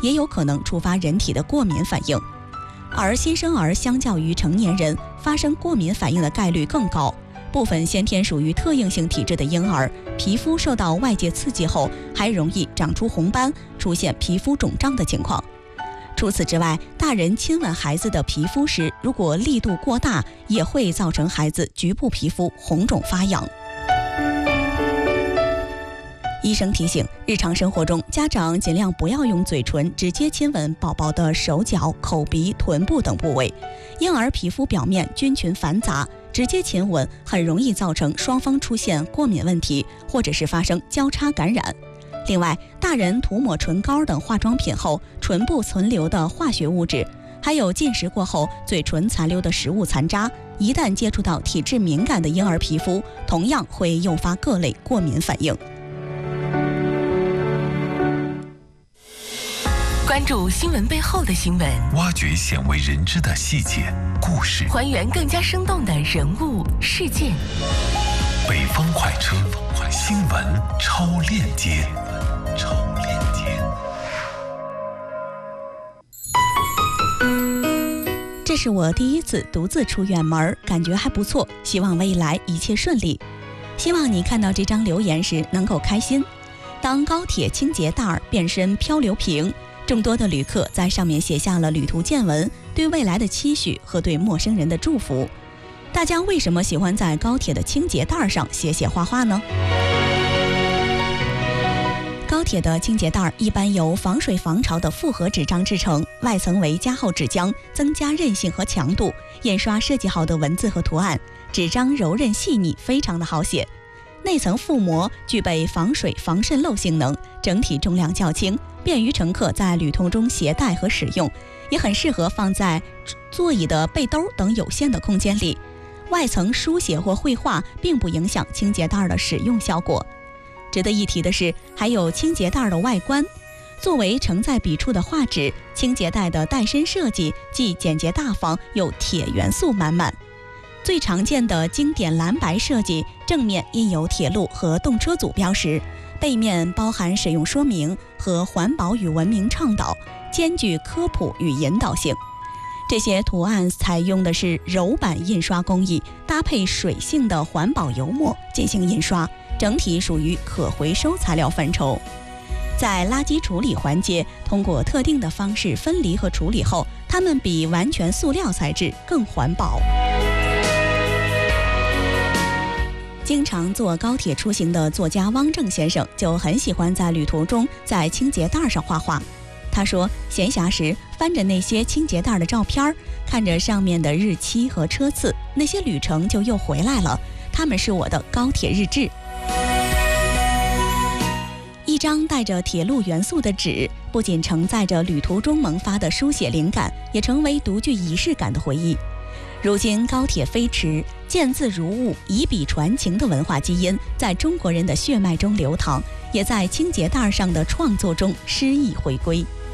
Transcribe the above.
也有可能触发人体的过敏反应。而新生儿相较于成年人发生过敏反应的概率更高。部分先天属于特应性体质的婴儿，皮肤受到外界刺激后，还容易长出红斑，出现皮肤肿胀的情况。除此之外，大人亲吻孩子的皮肤时，如果力度过大，也会造成孩子局部皮肤红肿发痒。医生提醒，日常生活中，家长尽量不要用嘴唇直接亲吻宝宝的手脚、口鼻、臀部等部位。婴儿皮肤表面菌群繁杂，直接亲吻很容易造成双方出现过敏问题，或者是发生交叉感染。另外，大人涂抹唇膏等化妆品后，唇部存留的化学物质，还有进食过后嘴唇残留的食物残渣，一旦接触到体质敏感的婴儿皮肤，同样会诱发各类过敏反应。 关注新闻背后的新闻， 挖掘鲜为人知的细节故事， 还原更加生动的人物事件。 北方快车，新闻超链接。 这是我第一次独自出远门，感觉还不错，希望未来一切顺利。希望你看到这张留言时能够开心。当高铁清洁袋变身漂流瓶，众多的旅客在上面写下了旅途见闻，对未来的期许和对陌生人的祝福。大家为什么喜欢在高铁的清洁袋上写画画呢？高铁的清洁袋一般由防水防潮的复合纸张制成，外层为加厚纸浆，增加韧性和强度，印刷设计好的文字和图案，纸张柔韧细腻，非常的好写。内层覆膜具备防水防渗漏性能，整体重量较轻，便于乘客在旅途中携带和使用，也很适合放在座椅的背兜等有限的空间里。外层书写或绘画并不影响清洁袋的使用效果。值得一提的是，还有清洁袋的外观。作为承载笔触的画纸，清洁袋的带身设计既简洁大方，又铁元素满满。最常见的经典蓝白设计，正面印有铁路和动车组标识，背面包含使用说明和环保与文明倡导，兼具科普与引导性。这些图案采用的是柔板印刷工艺，搭配水性的环保油墨进行印刷，整体属于可回收材料范畴。在垃圾处理环节，通过特定的方式分离和处理后，它们比完全塑料材质更环保。经常坐高铁出行的作家汪正先生就很喜欢在旅途中在清洁袋上画画。他说，闲暇时翻着那些清洁袋的照片，看着上面的日期和车次，那些旅程就又回来了，它们是我的高铁日志。一张带着铁路元素的纸，不仅承载着旅途中萌发的书写灵感，也成为独具仪式感的回忆。如今高铁飞驰，见字如晤，以笔传情的文化基因在中国人的血脉中流淌，也在清洁袋上的创作中诗意回归。